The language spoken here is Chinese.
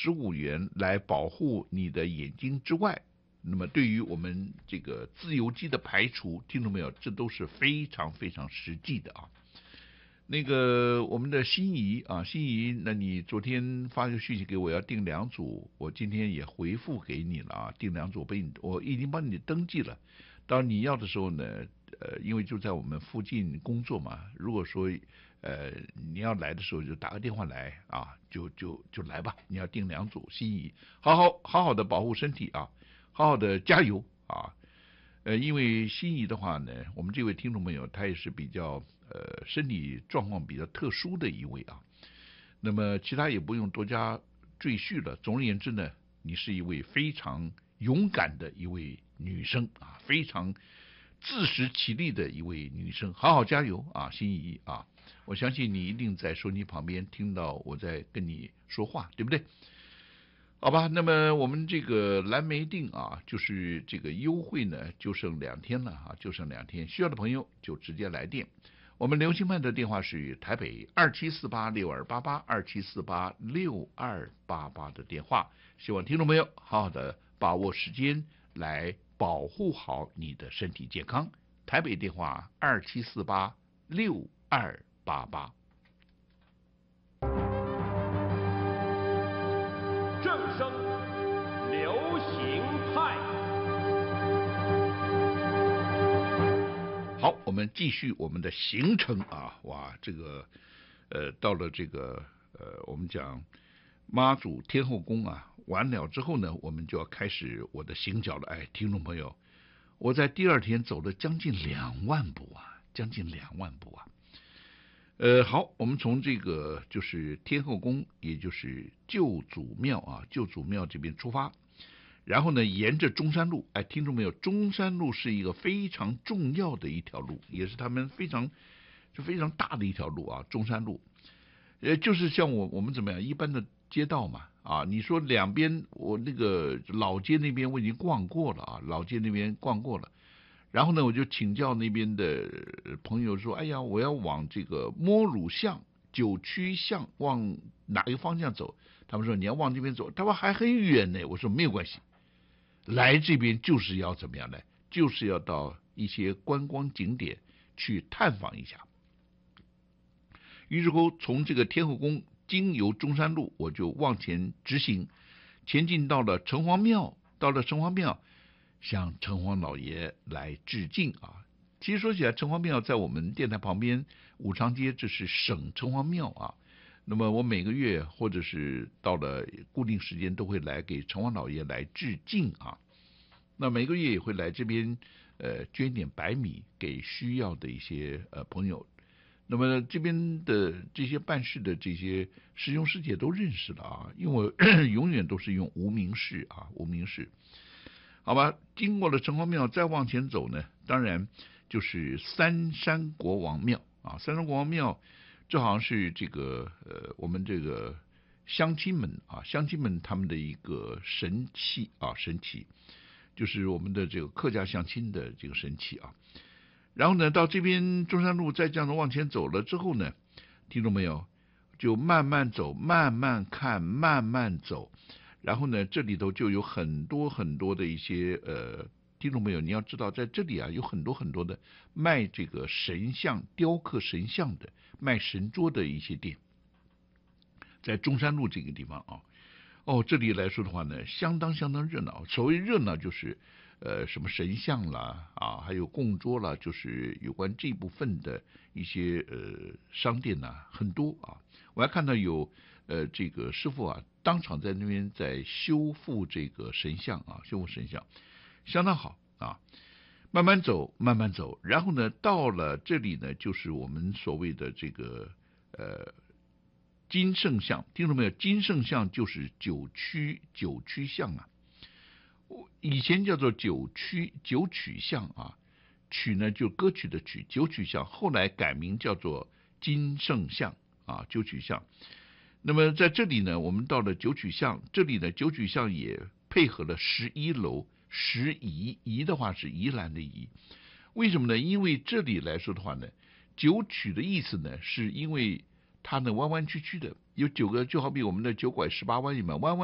元来保护你的眼睛之外，那么对于我们这个自由基的排除，听懂没有？这都是非常非常实际的啊。那个我们的心仪啊，心仪，那你昨天发个讯息给我，要订2组，我今天也回复给你了啊，订2组我已经帮你登记了。当你要的时候呢，因为就在我们附近工作嘛，如果说你要来的时候就打个电话来啊，就来吧。你要订2组，心仪，好好的保护身体啊，好好的加油啊。因为心仪的话呢，我们这位听众朋友他也是比较身体状况比较特殊的一位啊。那么其他也不用多加赘叙了。总而言之呢，你是一位非常勇敢的一位女生啊，非常自食其力的一位女生，好好加油啊，心仪啊！我相信你一定在收音机旁边听到我在跟你说话，对不对？好吧，那么我们这个蓝莓定啊，就是这个优惠呢，就剩2天了啊，就剩2天，需要的朋友就直接来电。我们流行派的电话是台北27486288，27486288的电话。希望听众朋友好好的把握时间来保护好你的身体健康。台北电话27486288。 正声流行派。 好，我们继续我们的行程啊，哇，这个到了这个我们讲妈祖天后宫啊，完了之后呢，我们就要开始我的行脚了。哎，听众朋友，我在第2天走了将近2万步啊，将近2万步啊。好，我们从这个就是天后宫，也就是旧祖庙啊，旧祖庙这边出发，然后呢，沿着中山路，哎，听众没有？中山路是一个非常重要的一条路，也是他们非常大的一条路啊，中山路。就是像我们怎么样一般的街道嘛啊，你说两边我那个老街那边我已经逛过了啊，老街那边逛过了。然后呢，我就请教那边的朋友说：“哎呀，我要往这个摸乳巷、九曲巷往哪个方向走？”他们说：“你要往这边走。”他说：“还很远呢。”我说：“没有关系，来这边就是要怎么样呢？就是要到一些观光景点去探访一下。”于是乎，从这个天后宫经由中山路，我就往前直行，前进到了城隍庙，向城隍老爷来致敬啊！其实说起来，城隍庙在我们电台旁边武昌街，这是省城隍庙啊。那么我每个月或者是到了固定时间，都会来给城隍老爷来致敬啊。那每个月也会来这边捐一点白米给需要的一些朋友。那么这边的这些办事的这些师兄师姐都认识了啊，因为我永远都是用无名氏啊，无名氏。好吧，经过了城隍庙，再往前走呢，当然就是三山国王庙啊。三山国王庙，这好像是这个我们这个乡亲们他们的一个神器啊，神器，就是我们的这个客家乡亲的这个神器啊。然后呢，到这边中山路再这样的往前走了之后呢，听众朋友就慢慢走，慢慢看，慢慢走。然后呢，这里头就有很多很多的一些听众朋友，你要知道，在这里啊有很多很多的卖这个神像、雕刻神像的、卖神桌的一些店，在中山路这个地方啊。哦，这里来说的话呢，相当热闹。所谓热闹，就是什么神像啦啊，还有供桌啦，就是有关这部分的一些商店呐、很多啊。我还看到有这个师傅啊，当场在那边在修复这个神像啊，修复神像，相当好啊。慢慢走，慢慢走，然后呢，到了这里呢，就是我们所谓的这个金圣像，听懂没有？金圣像就是九曲巷啊，以前叫做九曲巷啊，曲呢就歌曲的曲，九曲巷，后来改名叫做金圣像啊，九曲巷。那么在这里呢，我们到了九曲巷，这里呢九曲巷也配合了11楼，宜的话是宜兰的宜，为什么呢？因为这里来说的话呢，九曲的意思呢，是因为它呢弯弯曲曲的，有9个，就好比我们的9拐18弯，弯弯